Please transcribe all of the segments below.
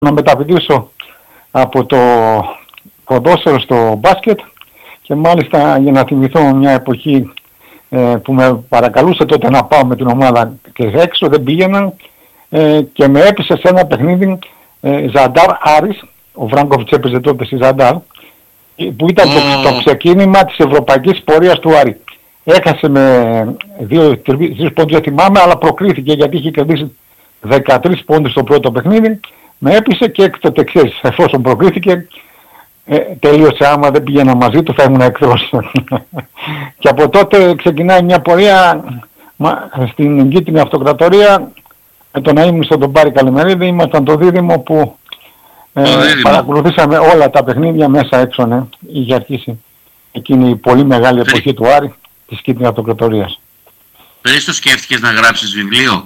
να μεταπηδήσω από το ποδόσφαιρο στο μπάσκετ και μάλιστα για να θυμηθώ μια εποχή που με παρακαλούσε τότε να πάω με την ομάδα και έξω, δεν πήγαινα και με έπεισε σε ένα παιχνίδι Ζαντάρ Άρης, ο Βράγκοβιτς έπαιζε τότε στη Ζαντάρ, που ήταν το ξεκίνημα της ευρωπαϊκής πορείας του Άρη. Έχασε με 2-3 πόντους, δεν θυμάμαι, αλλά προκρίθηκε γιατί είχε κερδίσει 13 πόντους στο πρώτο παιχνίδι. Με έπεισε και έκτοτε ξέρεις, εφόσον προκρίθηκε, τελείωσε, άμα δεν πήγαινα μαζί του θα ήμουν εχθρός. Και από τότε ξεκινάει μια πορεία στην εγκύτιμη αυτοκρατορία με το να ήμουν στον τον Πάρη Καλημερίδη. Ήμασταν το δίδυμο που παρακολουθήσαμε όλα τα παιχνίδια μέσα έξω. Ναι. Είχε αρχίσει εκείνη η πολύ μεγάλη εποχή του Άρη της εγκύτιμης αυτοκρατορίας. Πέρυσι το σκέφτηκες να γράψεις βιβλίο?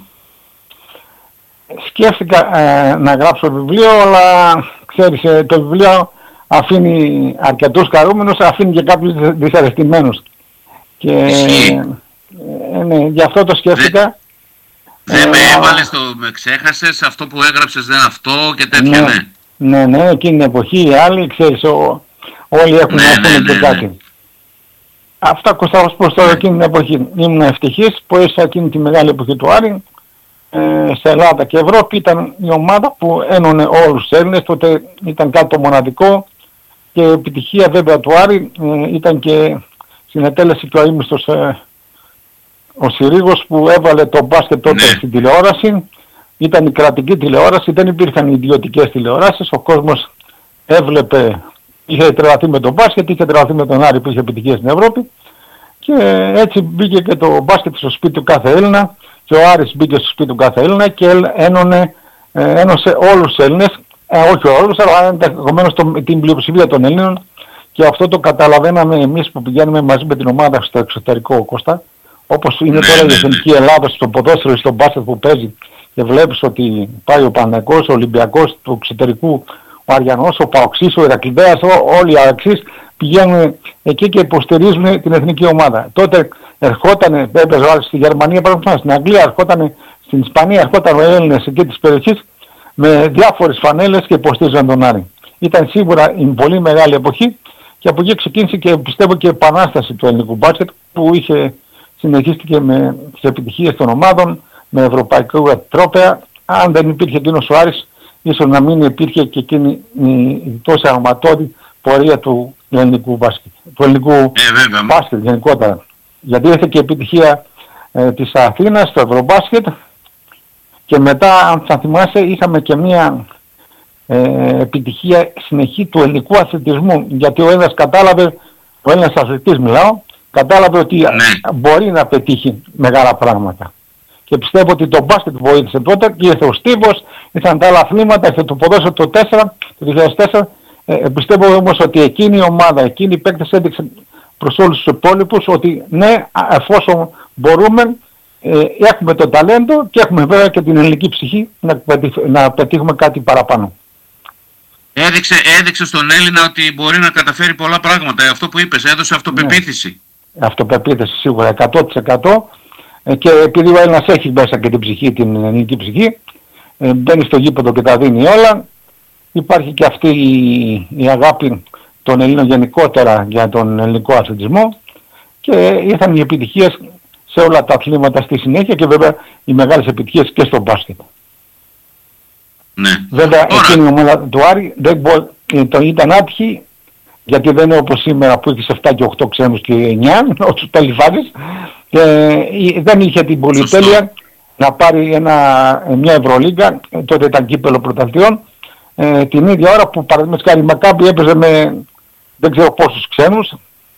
Σκέφτηκα να γράψω βιβλίο, αλλά ξέρεις, το βιβλίο αφήνει αρκετούς χαρούμενους, αφήνει και κάποιους δυσαρεστημένους. Και ναι, γι' αυτό το σκέφτηκα. Δεν με έβαλες, με ξέχασες, αυτό που έγραψες δεν αυτό και τέτοια, ναι, εκείνη την εποχή οι άλλοι, ξέρεις, όλοι έχουν να πούνε και κάτι. Αυτά κοστά προς τώρα εκείνη την εποχή. Ήμουν ευτυχής που έζησα εκείνη τη μεγάλη εποχή του Άρη. Σε Ελλάδα και Ευρώπη ήταν η ομάδα που ένωνε όλους τους Έλληνες, τότε ήταν κάτι το μοναδικό και η επιτυχία βέβαια του Άρη ήταν και συνετέλεσε και ο αείμνηστος ο Συρίγος που έβαλε το μπάσκετ τότε στην τηλεόραση. Ήταν η κρατική τηλεόραση, δεν υπήρχαν ιδιωτικές τηλεοράσεις, ο κόσμος έβλεπε, είχε τρελαθεί με τον μπάσκετ, είχε τρελαθεί με τον Άρη που είχε επιτυχία στην Ευρώπη και έτσι μπήκε και το μπάσκετ στο σπίτι του κάθε Έλληνα. Και ο Άρης μπήκε στο σπίτι του κάθε Έλληνα και ένωσε όλους τους Έλληνες, όχι όλους, αλλά ενδεχομένως την πλειοψηφία των Ελλήνων, και αυτό το καταλαβαίναμε εμείς που πηγαίνουμε μαζί με την ομάδα στο εξωτερικό, Κώστα, όπως είναι τώρα η Εθνική Ελλάδα στο ποδόσφαιρο ή στο μπάσκετ που παίζει και βλέπεις ότι πάει ο Παναθηναϊκός, ο Ολυμπιακός του εξωτερικού, ο Αριανός, ο Παοξής, ο Ηρακλειδέας, όλοι οι Αεξής πηγαίνουν εκεί και υποστηρίζουν την εθνική ομάδα. Τότε ερχότανε, έπαιζε ο Άρης στη Γερμανία, στην Αγγλία, ερχότανε στην Ισπανία, ερχόταν οι Έλληνες εκεί της περιοχής με διάφορες φανέλες και υποστήριζαν τον Άρη. Ήταν σίγουρα η πολύ μεγάλη εποχή και από εκεί ξεκίνησε και πιστεύω και η επανάσταση του ελληνικού μπάσκετ που συνεχίστηκε με τις επιτυχίες των ομάδων, με ευρωπαϊκό τρόπαια. Αν δεν υπήρχε εκείνος ο Άρης, ίσως να μην υπήρχε και εκείνη η τόσο αρωματώδη πορεία του ελληνικού μπάσκετ. Του ελληνικού μπάσκετ γενικότερα. Γιατί ήρθε και η επιτυχία της Αθήνας στο Ευρωμπάσκετ και μετά, αν θα θυμάσαι, είχαμε και μια επιτυχία συνεχή του ελληνικού αθλητισμού. Γιατί ο Έλληνας κατάλαβε, ο Έλληνας αθλητής μιλάω, κατάλαβε ότι μπορεί να πετύχει μεγάλα πράγματα. Και πιστεύω ότι το μπάσκετ βοήθησε τότε και ήρθε ο Στίβος, ήρθαν τα άλλα αθλήματα, ήρθε το ποδόσφαιρο το 2004. Πιστεύω όμως ότι εκείνη η ομάδα, εκείνοι οι παίκτες έδειξαν προς όλους τους υπόλοιπους ότι ναι, εφόσον μπορούμε, έχουμε το ταλέντο και έχουμε βέβαια και την ελληνική ψυχή να πετύχουμε κάτι παραπάνω. Έδειξε στον Έλληνα ότι μπορεί να καταφέρει πολλά πράγματα. Αυτό που είπες, έδωσε αυτοπεποίθηση. Ναι. Αυτοπεποίθηση σίγουρα, 100%. Και επειδή ο Έλληνας έχει μέσα και την ψυχή, την ελληνική ψυχή, μπαίνει στο γήπεδο και τα δίνει όλα. Υπάρχει και αυτή η αγάπη των Ελλήνων γενικότερα για τον ελληνικό αθλητισμό και ήρθαν οι επιτυχίες σε όλα τα αθλήματα στη συνέχεια και βέβαια οι μεγάλες επιτυχίες και στο μπάσκετ. Ναι. Βέβαια εκείνη η ομάδα του Άρη ήταν άτυχη γιατί δεν είναι όπως σήμερα που έχεις 7 και 8 ξένους και 9 όσους τα λιβάζεις, δεν είχε την πολυτέλεια να πάρει μια Ευρωλίγκα, τότε ήταν κύπελλο πρωταθλητριών, την ίδια ώρα που παραδείγματος χάρη η Μακάμπι έπαιζε με δεν ξέρω πόσους ξένους,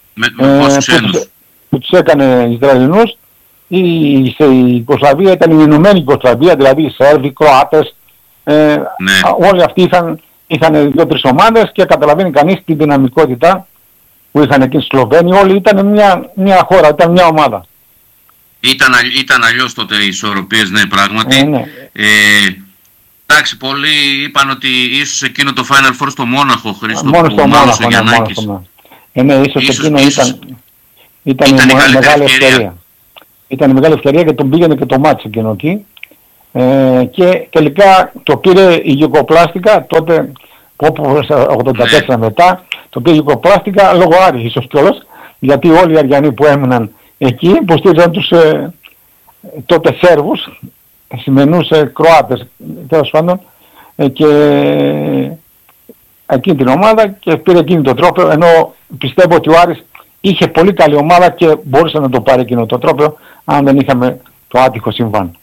που τους έκανε Ισραηλινούς. Η Ιουγκοσλαβία ήταν η Ηνωμένη Ιουγκοσλαβία, δηλαδή οι Σέρβοι, οι Κροάτες, όλοι αυτοί είχαν 2-3 ομάδες και καταλαβαίνει κανείς τη δυναμικότητα που είχαν εκεί στη Σλοβένοι. Όλοι ήταν μια χώρα, ήταν μια ομάδα. Ήταν αλλιώς τότε οι ισορροπίες, ναι, πράγματι. Εντάξει, πολλοί είπαν ότι ίσως εκείνο το Final Four στο Μόναχο, Χρήστο, μόνο στο Μόναχο, ναι, ίσως εκείνο ήταν η μεγάλη ευκαιρία. Ήταν η μεγάλη ευκαιρία και τον πήγαινε και το μάτς εκείνο εκεί. Και τελικά το πήρε η Γιουγκοπλάστικα τότε, όπου 84 μετά, το πήρε η Γιουγκοπλάστικα λόγω Άρης ίσως κιόλας, γιατί όλοι οι Αριανοί που έμειναν εκεί υποστήριζαν τους τότε Σέρβους, σημερινούς Κροάτες τέλος πάντων, και εκείνη την ομάδα και πήρε εκείνη το τρόπαιο, ενώ πιστεύω ότι ο Άρης είχε πολύ καλή ομάδα και μπορούσε να το πάρει εκείνο το τρόπαιο αν δεν είχαμε το άτυχο συμβάν.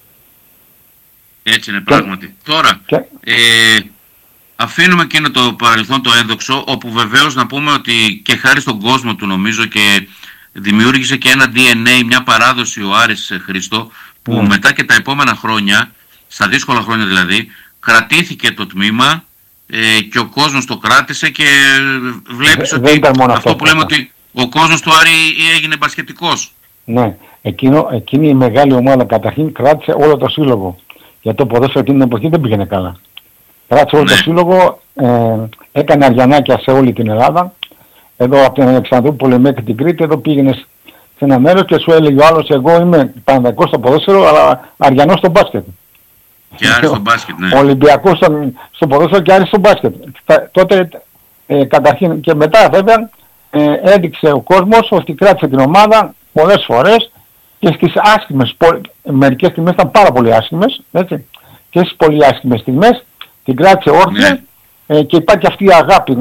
Έτσι είναι πράγματι. Τώρα, αφήνουμε εκείνο το παρελθόν το ένδοξο, όπου βεβαίως να πούμε ότι και χάρη στον κόσμο του νομίζω και δημιούργησε και ένα DNA, μια παράδοση ο Άρης, Χρήστο, που μετά και τα επόμενα χρόνια, στα δύσκολα χρόνια δηλαδή, κρατήθηκε το τμήμα και ο κόσμος το κράτησε και βλέπεις ότι αυτό που λέμε ότι ο κόσμος του Άρη έγινε μπασκετικός. Ναι, εκείνη η μεγάλη ομάδα καταρχήν κράτησε όλο το σύλλογο. Γιατί το ποδόσφαιρο εκείνη την εποχή δεν πήγαινε καλά. Κράτησε όλο το σύλλογο, έκανε αριανάκια σε όλη την Ελλάδα. Εδώ από την Αλεξανδρούπολη μέχρι την Κρήτη, εδώ πήγαινες σε ένα μέρος και σου έλεγε ο άλλος, εγώ είμαι Παναθηναϊκός στο ποδόσφαιρο, αλλά Αριανός στο μπάσκετ. Και Άρης στο μπάσκετ, ναι. Ολυμπιακός στο ποδόσφαιρο και Άρης στο μπάσκετ. Τότε καταρχήν και μετά βέβαια έδειξε ο κόσμος ότι κράτησε την ομάδα πολλές φορές και στις άσχημες, μερικές στιγμές ήταν πάρα πολύ άσχημες, έτσι, και στις πολύ άσχημες στιγμές την κράτησε όρθια, και υπάρχει αυτή η αγάπη,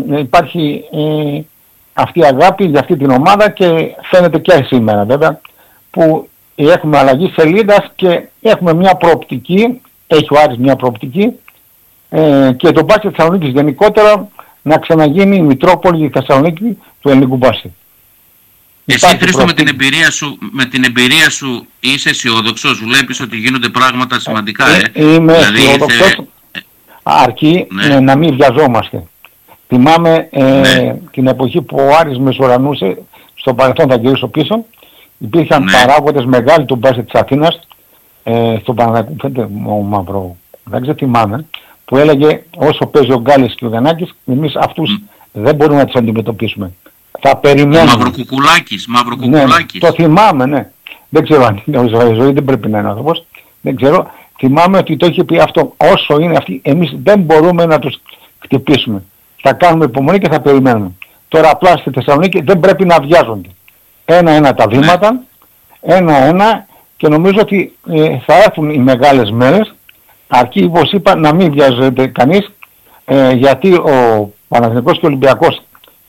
αυτή η αγάπη για αυτή την ομάδα και φαίνεται και σήμερα βέβαια που έχουμε αλλαγή σελίδας και έχουμε μια προοπτική, έχει ο Άρης μια προοπτική, και το μπάσκετ Θεσσαλονίκης γενικότερα να ξαναγίνει η Μητρόπολη, η Θεσσαλονίκη του ελληνικού μπάσκετ. Εσύ, Χρήστο, με την εμπειρία σου είσαι αισιόδοξος, βλέπεις ότι γίνονται πράγματα σημαντικά, Είμαι αισιόδοξος, αρκεί να μην βιαζόμαστε. Θυμάμαι την εποχή που ο Άρης μεσουρανούσε, στο παρελθόν θα γυρίσω πίσω, υπήρχαν παράγοντες μεγάλοι του μπάσκετ της Αθήνας, στον Παναθηναϊκό Μαύρο, δεν ξεθυμάμαι, που έλεγε όσο παίζει ο Γκάλης και ο Γιαννάκης, εμείς αυτούς δεν μπορούμε να τους αντιμετωπίσουμε. Θα περιμένουμε. Μαυροκουκουλάκης. Ναι, το θυμάμαι, ναι. Δεν ξέρω αν είναι ζωή, δεν πρέπει να είναι άνθρωπος. Δεν ξέρω. Θυμάμαι ότι το είχε πει αυτό. Όσο είναι αυτοί, εμείς δεν μπορούμε να τους χτυπήσουμε. Θα κάνουμε υπομονή και θα περιμένουμε. Τώρα απλά στη Θεσσαλονίκη δεν πρέπει να βιάζονται. Ένα-ένα τα βήματα, ένα-ένα, και νομίζω ότι θα έρθουν οι μεγάλες μέρες, αρκεί όπως είπα να μην βιάζεται κανείς, γιατί ο Παναθηναϊκός και ο Ολυμπιακός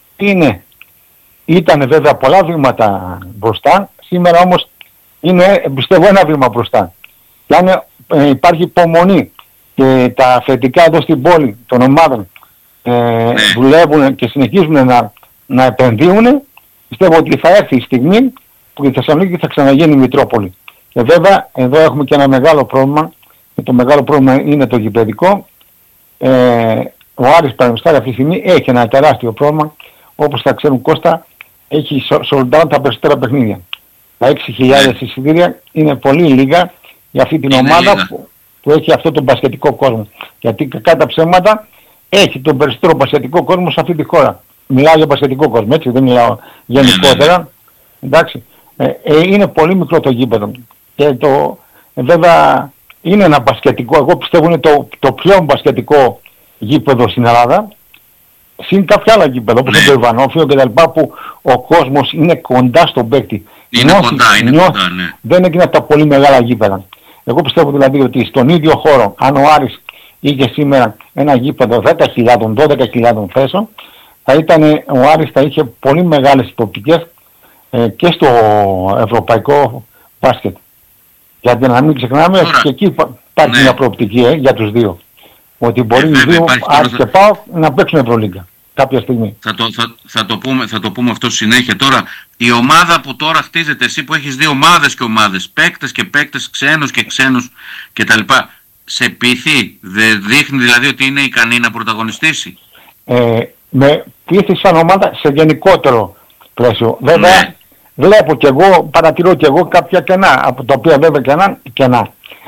ήταν βέβαια πολλά βήματα μπροστά, σήμερα όμως είναι πιστεύω ένα βήμα μπροστά. Και αν υπάρχει υπομονή και τα αφεντικά εδώ στην πόλη των ομάδων δουλεύουν και συνεχίζουν να επενδύουν, πιστεύω ότι θα έρθει η στιγμή που η Θεσσαλονίκη θα ξαναγίνει η Μητρόπολη. Και βέβαια εδώ έχουμε και ένα μεγάλο πρόβλημα, και το μεγάλο πρόβλημα είναι το γηπεδικό. Ο Άρης παραδείγματος αυτή τη στιγμή έχει ένα τεράστιο πρόβλημα, όπως θα ξέρουν Κώστα, έχει sold out τα περισσότερα παιχνίδια. Τα 6.000 εισιτήρια είναι πολύ λίγα για αυτή την ομάδα που έχει αυτό τον μπασκετικό κόσμο. Γιατί κατά ψέματα έχει τον περισσότερο μπασκετικό κόσμο σε αυτή τη χώρα. Μιλάω για μπασκετικό κόσμο, έτσι, δεν μιλάω γενικότερα. Εντάξει, είναι πολύ μικρό το γήπεδο. Και βέβαια είναι ένα μπασκετικό, εγώ πιστεύω είναι το πιο μπασκετικό γήπεδο στην Ελλάδα. Συν κάποια άλλα γήπεδα, όπως το Ιβανόφιο και τα λοιπά, που ο κόσμος είναι κοντά στον παίκτη. Είναι κοντά, ναι. Δεν είναι τα πολύ μεγάλα γήπεδα. Εγώ πιστεύω δηλαδή ότι στον ίδιο χώρο, αν ο Άρης είχε σήμερα ένα γήπεδο 10.000, 12.000 θέσεων, ο Άρης θα είχε πολύ μεγάλες υποπτικές και στο ευρωπαϊκό μπάσκετ. Γιατί να μην ξεχνάμε, και εκεί υπάρχει μια προοπτική για τους δύο. Ότι μπορεί οι δύο, Άρης και ΠΑΟΚ, να παίξουν Ευρωλίγκα κάποια στιγμή. Θα το πούμε αυτό συνέχεια. Τώρα, η ομάδα που τώρα χτίζεται, εσύ που έχεις δύο ομάδες και ομάδες, παίκτες και παίκτες, ξένους και ξένους κτλ. Σε πείθει, δεν δείχνει δηλαδή ότι είναι ικανή να πρωταγωνιστήσει? Με πείθει σαν ομάδα σε γενικότερο πλαίσιο. Βέβαια, βλέπω κι εγώ, παρατηρώ κι εγώ κάποια κενά, από τα οποία βέβαια κενά.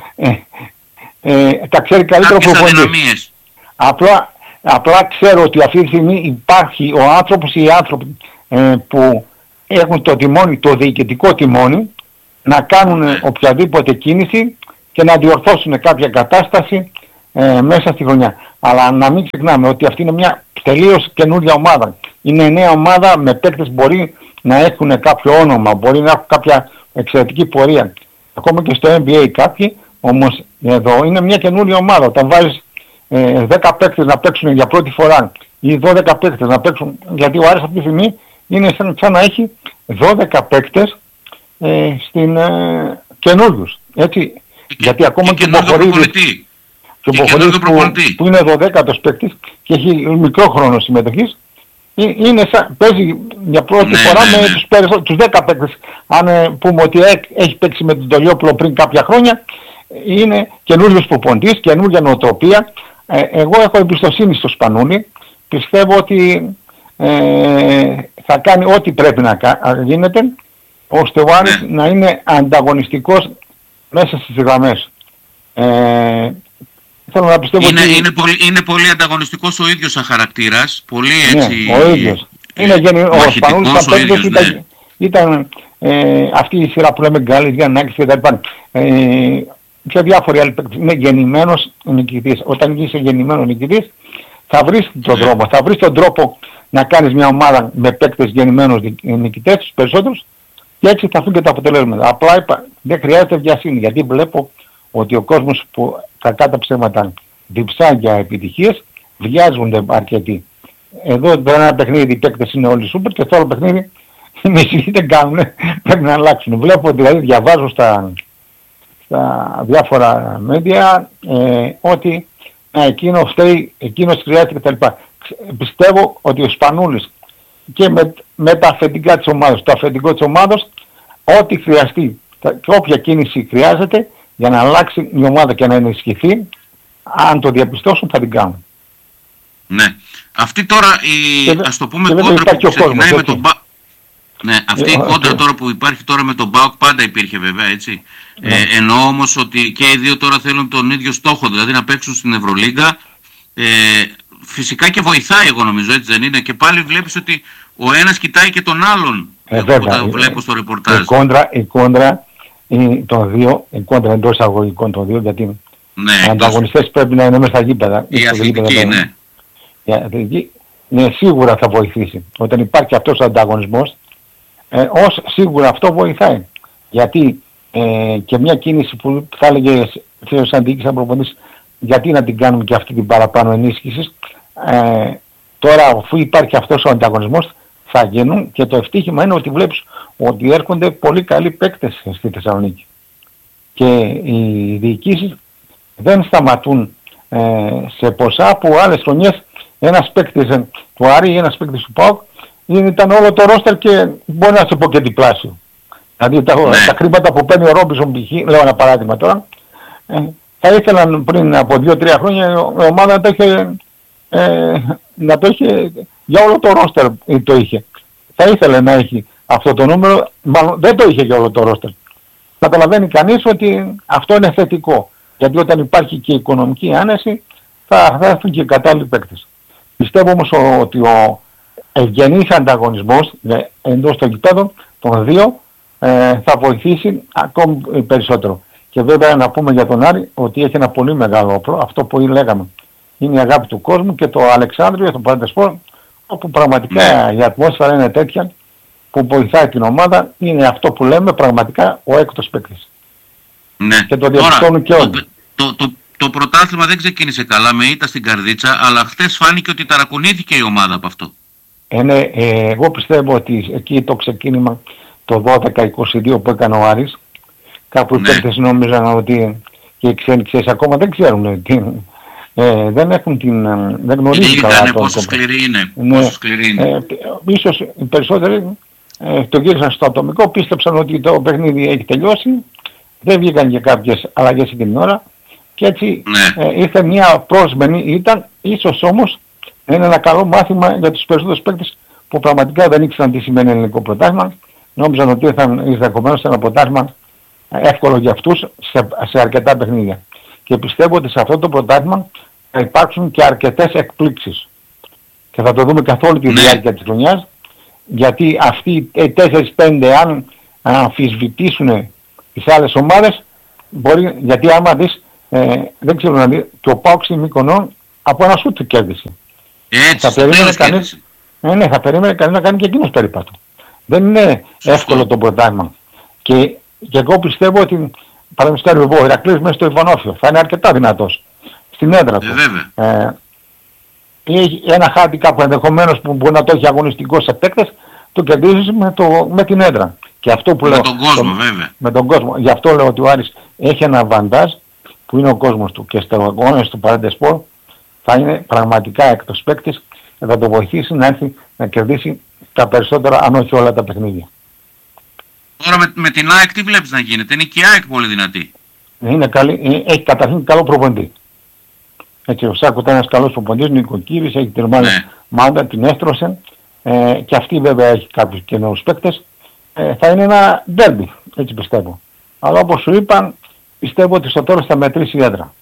Τα ξέρει καλύτερο προπονητής. Απλά ξέρω ότι αυτή τη στιγμή υπάρχει ο άνθρωπος ή οι άνθρωποι που έχουν το τιμόνι, το διοικητικό τιμόνι, να κάνουν οποιαδήποτε κίνηση και να διορθώσουν κάποια κατάσταση μέσα στη χρονιά. Αλλά να μην ξεχνάμε ότι αυτή είναι μια τελείως καινούργια ομάδα. Είναι νέα ομάδα με παίκτες που μπορεί να έχουν κάποιο όνομα, μπορεί να έχουν κάποια εξαιρετική πορεία. Ακόμα και στο NBA κάποιοι, όμως εδώ είναι μια καινούργια ομάδα. Όταν βάζεις 10 παίκτες να παίξουν για πρώτη φορά ή 12 παίκτες να παίξουν, γιατί ο Άρης αυτή τη στιγμή είναι σαν να έχει 12 παίκτες καινούριους. Έτσι. Γιατί ακόμα και ο Μποχορίδης που είναι 12ος παίκτης και έχει μικρό χρόνο συμμετοχής, παίζει για πρώτη φορά με τους 10 παίκτες. Αν πούμε ότι έχει παίξει με τον Τολιόπουλο πριν κάποια χρόνια, είναι καινούριος προπονητής, καινούργια νοοτροπία. Εγώ έχω εμπιστοσύνη στο Σπανούλη. Πιστεύω ότι θα κάνει ό,τι πρέπει να γίνεται, ώστε ο Άρης να είναι ανταγωνιστικός μέσα στις γραμμές. Θέλω να πιστεύω είναι πολύ ανταγωνιστικός ο ίδιος σαν χαρακτήρας. Πολύ έτσι... Ναι, ο ίδιος. Ο Σπανούλης σαν παίκτης ήταν αυτή η σειρά που λέμε Γκάλης, Γιαννάκης και τα λοιπά. Και διάφοροι άλλοι παίκτες. Είναι γεννημένος νικητής. Όταν είσαι γεννημένος νικητής, θα βρεις τον τρόπο. Θα βρεις τον τρόπο να κάνεις μια ομάδα με παίκτες γεννημένους νικητές, τους περισσότερους, και έτσι θα φύγουν και τα αποτελέσματα. Απλά δεν χρειάζεται βιασύνη, γιατί βλέπω ότι ο κόσμος που κακά τα ψέματα διψά για επιτυχίες, βιάζονται αρκετοί. Εδώ ένα παιχνίδι οι παίκτες είναι όλοι σούπερ και στο άλλο παιχνίδι οι μισοί δεν κάνουν, πρέπει να αλλάξουν. Βλέπω, δηλαδή διαβάζω στα διάφορα μέντια ότι εκείνο φταίει, εκείνος χρειάζεται κτλ. Πιστεύω ότι ο Σπανούλης και με τα αφεντικά της ομάδας, το αφεντικό της ομάδας, ό,τι χρειαστεί και όποια κίνηση χρειάζεται για να αλλάξει η ομάδα και να ενισχυθεί, αν το διαπιστώσουν θα την κάνουν. Ναι. Αυτή τώρα ας το πούμε κόντρα που ξεκινάει με τον ΠΑΟΚ. Ναι, αυτή η κόντρα τώρα που υπάρχει τώρα με τον ΠΑΟΚ πάντα υπήρχε βέβαια, έτσι. Εννοώ όμως ότι και οι δύο τώρα θέλουν τον ίδιο στόχο, δηλαδή να παίξουν στην Ευρωλίγκα. Φυσικά και βοηθάει, εγώ νομίζω, έτσι δεν είναι? Και πάλι βλέπεις ότι ο ένας κοιτάει και τον άλλον. Βέβαια, βλέπω στο ρεπορτάζ. Η κόντρα των δύο, η κόντρα εντός εισαγωγικών των δύο, γιατί οι ανταγωνιστές πρέπει να είναι μέσα στα γήπεδα. Η αθλητική, ναι. Η αθλητική, ναι, σίγουρα θα βοηθήσει. Όταν υπάρχει αυτός ο ανταγωνισμός, σίγουρα αυτό βοηθάει. Γιατί και μια κίνηση που θα έλεγε σαν διοίκηση, σαν προπονητής, γιατί να την κάνουμε και αυτή την παραπάνω ενίσχυση. Τώρα αφού υπάρχει αυτός ο ανταγωνισμός θα γίνουν, και το ευτύχημα είναι ότι βλέπεις ότι έρχονται πολύ καλοί παίκτες στη Θεσσαλονίκη. Και οι διοικήσεις δεν σταματούν σε ποσά που άλλες χρονιές ένας παίκτης του Άρη ή ένας παίκτης του ΠΑΟΚ ήταν όλο το ρόστερ και μπορεί να σε πω και διπλάσιο. Δηλαδή τα χρήματα που παίρνει ο Ρόμπινσον π.χ., λέω ένα παράδειγμα τώρα, θα ήθελαν πριν από 2-3 χρόνια η ομάδα να το είχε για όλο το ρόστερ το είχε. Θα ήθελε να έχει αυτό το νούμερο, μάλλον δεν το είχε για όλο το ρόστερ. Καταλαβαίνει κανείς ότι αυτό είναι θετικό. Γιατί όταν υπάρχει και οικονομική άνεση θα έρθουν και οι κατάλληλοι παίκτες. Πιστεύω όμως ότι ο ευγενής ανταγωνισμός εντός των γηπέδων των δύο θα βοηθήσει ακόμη περισσότερο. Και βέβαια να πούμε για τον Άρη ότι έχει ένα πολύ μεγάλο όπλο, αυτό που λέγαμε. Είναι η αγάπη του κόσμου και το Αλεξάνδριο, το Παντεσπορ, όπου πραγματικά η ατμόσφαιρα είναι τέτοια που βοηθάει την ομάδα, είναι αυτό που λέμε πραγματικά ο έκτος παίκτης. Ναι. Και το διαπιστώνουν και όλοι. Το πρωτάθλημα δεν ξεκίνησε καλά με ήττα στην Καρδίτσα, αλλά χτες φάνηκε ότι ταρακουνήθηκε η ομάδα από αυτό. Εγώ πιστεύω ότι εκεί το ξεκίνημα το 12-22 που έκανε ο Άρης, κάπου οι παίκτες νόμιζαν ότι και οι ξένοι ακόμα δεν ξέρουν δεν έχουν δεν γνωρίζουν καλά πόσο σκληρή είναι. Πόσο σκληρή είναι. Ίσως οι περισσότεροι το γύρισαν στο ατομικό, πίστεψαν ότι το παιχνίδι έχει τελειώσει, δεν βγήκαν και κάποιες αλλαγές εκείνη την ώρα και έτσι ήρθε μια πρόσμενη, ήταν ίσως όμως είναι ένα καλό μάθημα για τους περισσότερους παίκτες που πραγματικά δεν ήξεραν τι σημαίνει ελληνικό πρωτάθλημα, νόμιζαν ότι ήρθαν ενδεχομένως σε ένα πρωτάθλημα εύκολο για αυτούς σε αρκετά παιχνίδια. Και πιστεύω ότι σε αυτό το πρωτάθλημα θα υπάρξουν και αρκετές εκπλήξεις. Και θα το δούμε καθ' όλη τη διάρκεια της χρονιάς, γιατί αυτοί οι 4-5 αν αμφισβητήσουν τις άλλες ομάδες, μπορεί, γιατί άμα δεις, δεν ξέρω να δει, το ΠΑΟΚ στη Μύκονο από ένα σούτ κέρδισε. Έτσι, θα περίμενε κανείς, ναι, θα περίμενε κανείς να κάνει και εκείνος περίπατο. Δεν είναι εύκολο το πρωτάθλημα. Και εγώ πιστεύω ότι, παραδείγματος ο Ηρακλής μέσα στο Ιβανόφιο θα είναι αρκετά δυνατός στην έδρα του. Έχει ένα χάτι κάπου ενδεχομένως που μπορεί να το έχει αγωνιστικό σε παίκτες, το κερδίζεις με την έδρα. Και αυτό που με λέω, τον κόσμο βέβαια. Με τον κόσμο. Γι' αυτό λέω ότι ο Άρης έχει ένα βαντάζ που είναι ο κόσμος του και στο αγώνες του Παρέντε Σπορ θα είναι πραγματικά εκτός παίκτης και θα το βοηθήσει να έρθει να κερδίσει τα περισσότερα, αν όχι όλα τα παιχνίδια. Τώρα με την ΑΕΚ τι βλέπεις να γίνεται? Είναι και η ΑΕΚ πολύ δυνατή. Είναι καλή, έχει καταρχήν καλό προπονητή. Έτσι, ο Σάκο ήταν ένας καλός προπονητής, νοικοκύρης, έχει την ομάδα, την έστρωσε και αυτή βέβαια έχει κάποιους και νέους παίκτες. Θα είναι ένα ντέρμπι, έτσι πιστεύω. Αλλά όπως σου είπα, πιστεύω ότι στο τέλος θα μετρήσει η έδρα.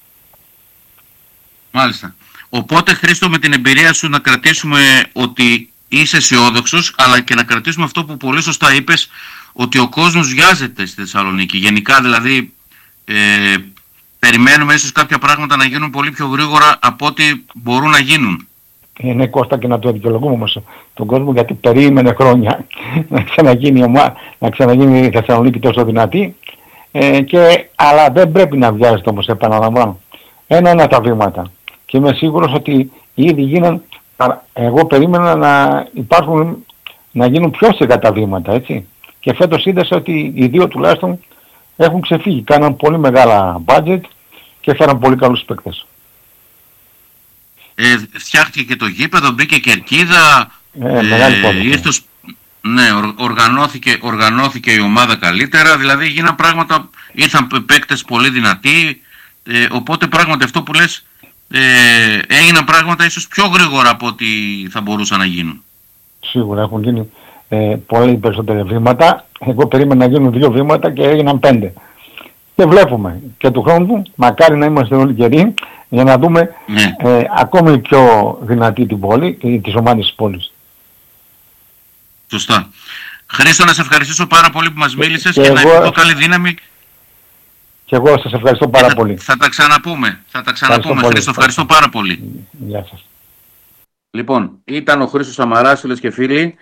Μάλιστα. Οπότε Χρήστο, με την εμπειρία σου να κρατήσουμε ότι είσαι αισιόδοξος, αλλά και να κρατήσουμε αυτό που πολύ σωστά είπες, ότι ο κόσμος βιάζεται στη Θεσσαλονίκη. Γενικά δηλαδή περιμένουμε ίσως κάποια πράγματα να γίνουν πολύ πιο γρήγορα από ό,τι μπορούν να γίνουν. Ναι, Κώστα, και να το δικαιολογούμε όμως τον κόσμο, γιατί περίμενε χρόνια να ξαναγίνει η Θεσσαλονίκη τόσο δυνατή, αλλά δεν πρέπει να βιάζεται όμως, επαναλαμβάνω. Ένα τα βήματα. Και είμαι σίγουρος ότι ήδη γίναν, εγώ περίμενα να γίνουν πιο σιγά τα βήματα, έτσι. Και φέτος είδες ότι οι δύο τουλάχιστον έχουν ξεφύγει, κάναν πολύ μεγάλα budget και έφεραν πολύ καλούς παίκτες. Φτιάχτηκε και το γήπεδο, μπήκε κερκίδα, οργανώθηκε η ομάδα καλύτερα, δηλαδή γίναν πράγματα, ήρθαν παίκτες πολύ δυνατοί, οπότε πράγματι αυτό που λες, έγιναν πράγματα ίσως πιο γρήγορα από ό,τι θα μπορούσαν να γίνουν. Σίγουρα έχουν γίνει πολύ περισσότερα βήματα. Εγώ περίμενα να γίνουν 2 βήματα και έγιναν 5. Και βλέπουμε και του χρόνου, μακάρι να είμαστε όλοι καιροί, για να δούμε ακόμη πιο δυνατή την πόλη και τις ομάδες της πόλης. Σωστά. Χρήστο, να σε ευχαριστήσω πάρα πολύ που μας μίλησες και να ευχηθώ καλή δύναμη. Και εγώ σας ευχαριστώ πάρα πολύ. Θα τα ξαναπούμε. Χρήστο, ευχαριστώ πάρα πολύ. Γεια σας. Λοιπόν, ήταν ο Χρήστος Σαμαράς, φίλες και φίλοι.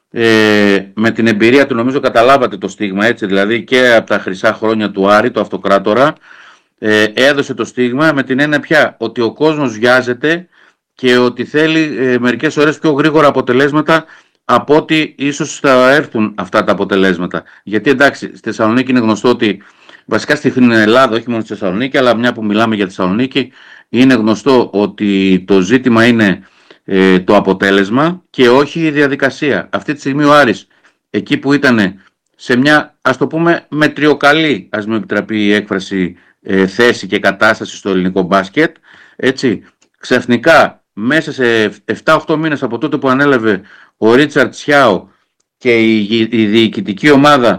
Με την εμπειρία του νομίζω καταλάβατε το στίγμα, έτσι, δηλαδή και από τα χρυσά χρόνια του Άρη, του αυτοκράτορα, έδωσε το στίγμα με την έννοια πια ότι ο κόσμος βιάζεται και ότι θέλει μερικές ώρες πιο γρήγορα αποτελέσματα από ότι ίσως θα έρθουν αυτά τα αποτελέσματα. Γιατί εντάξει, στη Θεσσαλονίκη είναι γνωστό ότι, βασικά στην Ελλάδα, όχι μόνο στη Θεσσαλονίκη, αλλά μια που μιλάμε για τη Θεσσαλονίκη, είναι γνωστό ότι το ζήτημα είναι το αποτέλεσμα και όχι η διαδικασία. Αυτή τη στιγμή ο Άρης, εκεί που ήταν σε μια, ας το πούμε, μετριοκαλή, ας με επιτραπεί η έκφραση, θέση και κατάσταση στο ελληνικό μπάσκετ, έτσι, ξαφνικά μέσα σε 7-8 μήνες από τότε που ανέλαβε ο Ρίτσαρντ Σιάο και η διοικητική ομάδα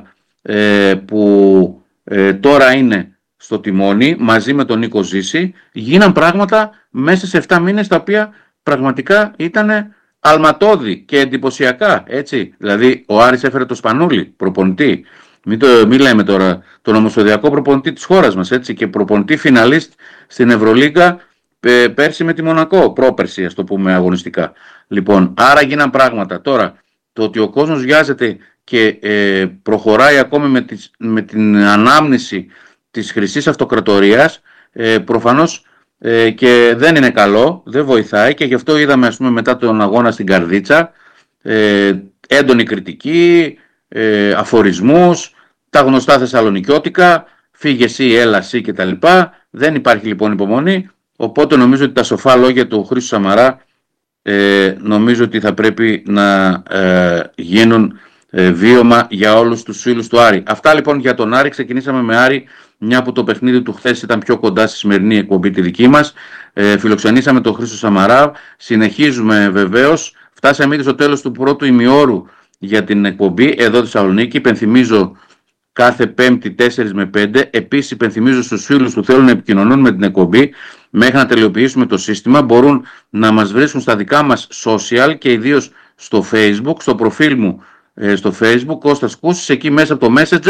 που τώρα είναι στο τιμόνι μαζί με τον Νίκο Ζήση, γίναν πράγματα μέσα σε 7 μήνες τα οποία πραγματικά ήταν αλματώδη και εντυπωσιακά, έτσι. Δηλαδή ο Άρης έφερε το Σπανούλη, προπονητή. Μην λέμε τώρα τον ομοσπονδιακό προπονητή της χώρας μας, έτσι, και προπονητή φιναλίστ στην Ευρωλίγκα πέρσι με τη Μονακό, πρόπερσι ας το πούμε αγωνιστικά. Λοιπόν, άρα γίναν πράγματα. Τώρα, το ότι ο κόσμος βιάζεται και προχωράει ακόμη με την ανάμνηση της Χρυσής Αυτοκρατορίας, προφανώς και δεν είναι καλό, δεν βοηθάει, και γι' αυτό είδαμε, ας πούμε, μετά τον αγώνα στην Καρδίτσα έντονη κριτική, αφορισμούς, τα γνωστά θεσσαλονικιώτικα, φύγε εσύ, έλα εσύ κτλ. Δεν υπάρχει λοιπόν υπομονή, οπότε νομίζω ότι τα σοφά λόγια του Χρήστου Σαμαρά νομίζω ότι θα πρέπει να γίνουν βίωμα για όλους τους φίλους του Άρη. Αυτά λοιπόν για τον Άρη. Ξεκινήσαμε με Άρη, μια που το παιχνίδι του χθες ήταν πιο κοντά στη σημερινή εκπομπή τη δική μας. Φιλοξενήσαμε τον Χρήστο Σαμαρά. Συνεχίζουμε βεβαίως. Φτάσαμε ήδη στο τέλος του πρώτου ημιώρου για την εκπομπή εδώ στη Θεσσαλονίκη. Υπενθυμίζω κάθε Πέμπτη 4 με 5. Επίσης υπενθυμίζω στους φίλους που θέλουν να επικοινωνούν με την εκπομπή, μέχρι να τελειοποιήσουμε το σύστημα, μπορούν να μας βρίσκουν στα δικά μας social και ιδίως στο Facebook, στο προφίλ μου στο Facebook, Κώστας Κούσης, εκεί μέσα από το Messenger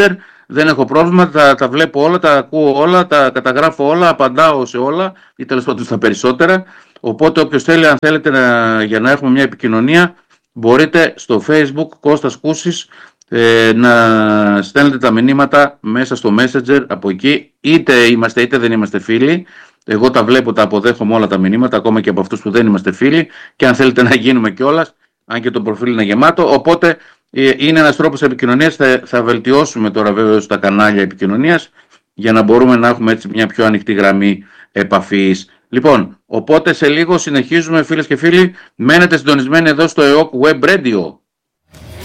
δεν έχω πρόβλημα, τα βλέπω όλα, τα ακούω όλα, τα καταγράφω όλα, απαντάω σε όλα ή τέλος πάντων στα περισσότερα. Οπότε όποιος θέλει, αν θέλετε για να έχουμε μια επικοινωνία, μπορείτε στο Facebook Κώστας Κούσης να στέλνετε τα μηνύματα μέσα στο Messenger από εκεί, είτε είμαστε είτε δεν είμαστε φίλοι. Εγώ τα βλέπω, τα αποδέχομαι όλα τα μηνύματα, ακόμα και από αυτούς που δεν είμαστε φίλοι, και αν θέλετε να γίνουμε κιόλας, αν και το προφίλ είναι γεμάτο. Οπότε είναι ένας τρόπος επικοινωνίας. Θα βελτιώσουμε τώρα βέβαια τα κανάλια επικοινωνίας για να μπορούμε να έχουμε έτσι μια πιο ανοιχτή γραμμή επαφής. Λοιπόν, οπότε σε λίγο συνεχίζουμε, φίλες και φίλοι. Μένετε συντονισμένοι εδώ στο EOK Web Radio.